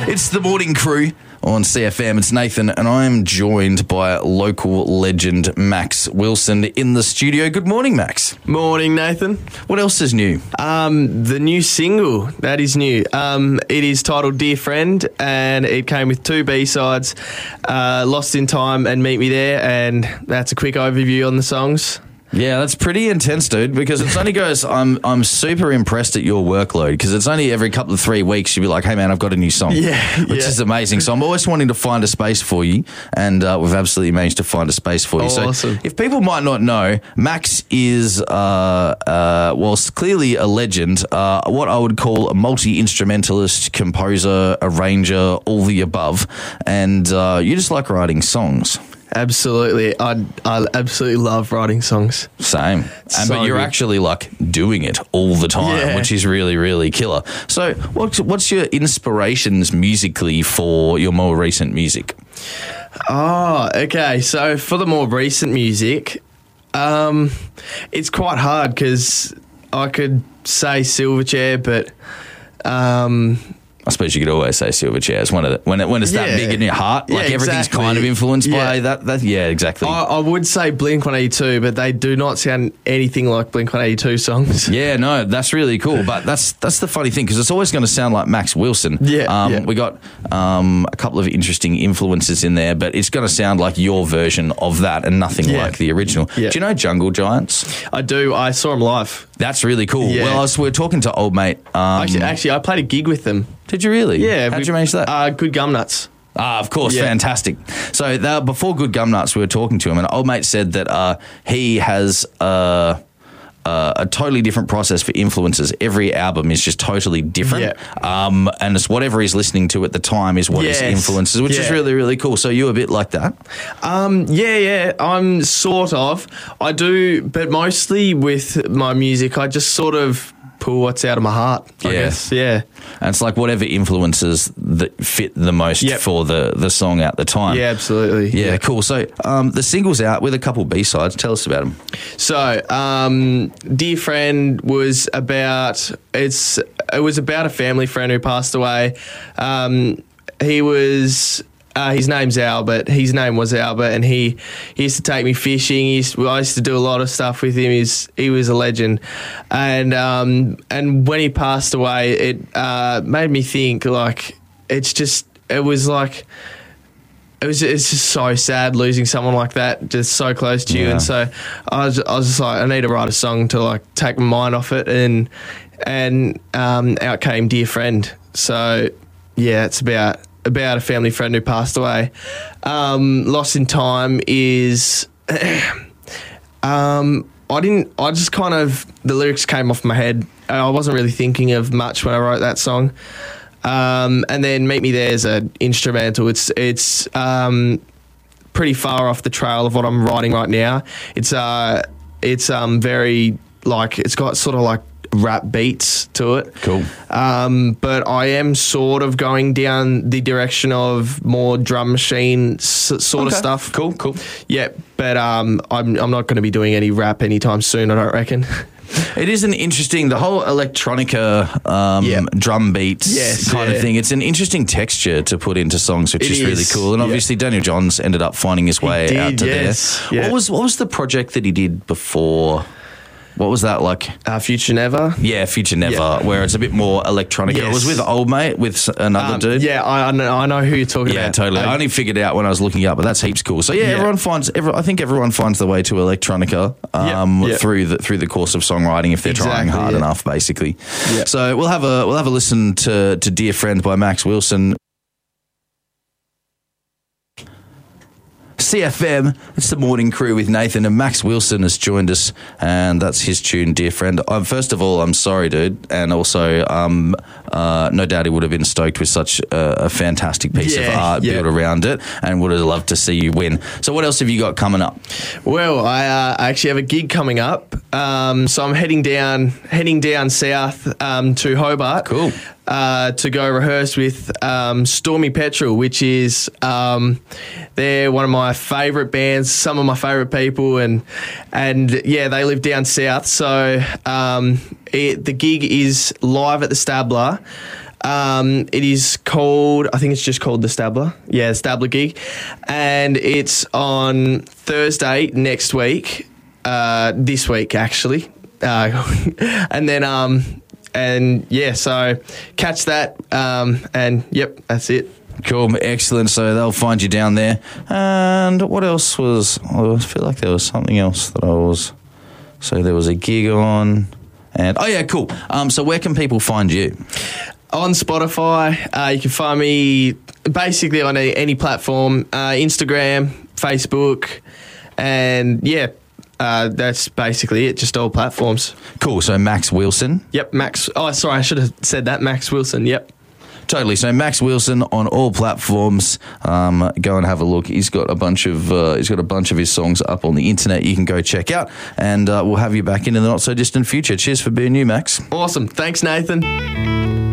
It's the morning crew on CFM. It's Nathan, and I'm joined by local legend Max Wilson in the studio. Good morning, Max. Morning, Nathan. What else is new? The new single, that is new. It is titled Dear Friend, and it came with two B-sides, Lost in Time and Meet Me There, and that's a quick overview on the songs. Yeah, that's pretty intense, dude, because it's only goes, I'm super impressed at your workload, because it's only every couple of 3 weeks you'll be like, hey man, I've got a new song, which is amazing. So I'm always wanting to find a space for you, and we've absolutely managed to find a space for you. Awesome. So if people might not know, Max is, clearly a legend, what I would call a multi-instrumentalist, composer, arranger, all the above, and you just like writing songs. Absolutely. I absolutely love writing songs. Same. But you're actually like doing it all the time, which is really, really killer. So what's your inspirations musically for your more recent music? Oh, okay. So for the more recent music, it's quite hard because I could say Silverchair, but I suppose you could always say Silverchair. It's when it's that big in your heart, like everything's kind of influenced by that. Yeah, exactly. I would say Blink-182, but they do not sound anything like Blink-182 songs. Yeah, no, that's really cool. But that's the funny thing, because it's always going to sound like Max Wilson. We got a couple of interesting influences in there, but it's going to sound like your version of that and nothing like the original. Yeah. Do you know Jungle Giants? I do. I saw them live. That's really cool. Yeah. Well, we were talking to old mate. Actually, I played a gig with them. Did you really? Yeah. How'd you manage that? Good Gum Nuts. Of course, fantastic. So before Good Gum Nuts, we were talking to him, and old mate said that he has a totally different process for influences. Every album is just totally different, and it's whatever he's listening to at the time is what his influences, which is really, really cool. So you're a bit like that? I'm sort of. I do, but mostly with my music, I just sort of pull what's out of my heart, I guess. Yeah. And it's like whatever influences that fit the most for the song at the time. Yeah, absolutely. Yeah, cool. So the single's out with a couple B-sides. Tell us about them. So Dear Friend was about a family friend who passed away. He was... his name's Albert. His name was Albert, and he used to take me fishing. I used to do a lot of stuff with him. He was a legend, and when he passed away, it made me think like it's just so sad losing someone like that, just so close to you. And so I was just like, I need to write a song to like take my mind off it, and out came Dear Friend. So yeah, it's about a family friend who passed away. Lost in Time is I just kind of, the lyrics came off my head. I wasn't really thinking of much when I wrote that song. And then Meet Me There is an instrumental. It's pretty far off the trail of what I'm writing right now. It's very like, it's got sort of like rap beats to it. Cool. But I am sort of going down the direction of more drum machine sort of stuff. Cool. Yeah, but I'm not going to be doing any rap anytime soon, I don't reckon. It is an interesting, the whole electronica drum beats kind of thing. It's an interesting texture to put into songs, which is really cool. And obviously Daniel Johns ended up finding his way out to there. Yeah. What was the project that he did before? What was that like? Future Never? Yeah, Future Never, where it's a bit more electronic. Yes. It was with old mate, with another dude. Yeah, I know who you're talking about. Yeah, totally. I only figured it out when I was looking up, but that's heaps cool. So yeah, I think everyone finds their way to electronica through the course of songwriting if they're trying hard enough, basically. Yep. So we'll have a listen to Dear Friend by Max Wilson. CFM, it's the morning crew with Nathan, and Max Wilson has joined us, and that's his tune, Dear Friend. First of all, I'm sorry, dude, and also no doubt he would have been stoked with such a fantastic piece of art built around it, and would have loved to see you win. So what else have you got coming up? Well, I actually have a gig coming up, so I'm heading down south to Hobart. Cool. To go rehearse with Stormy Petrel, which is they're one of my favourite bands, some of my favourite people, and they live down south. So the gig is live at the Stabler. It is called, I think it's just called The Stabler. Yeah, Stabler gig. And it's on Thursday next week, this week actually. And then, and yeah, so catch that. And yep, that's it. Cool, excellent. So they'll find you down there. And what else was? I feel like there was something else that I was. So there was a gig on, and oh yeah, cool. So where can people find you? On Spotify, you can find me basically on any platform, Instagram, Facebook, and yeah, that's basically it. Just all platforms. Cool. So Max Wilson. Yep, Max. Oh, sorry, I should have said that. Max Wilson. Yep. Totally. So Max Wilson on all platforms. Go and have a look. He's got a bunch of his songs up on the internet. You can go check out, and we'll have you back in the not so distant future. Cheers for being you, Max. Awesome. Thanks, Nathan.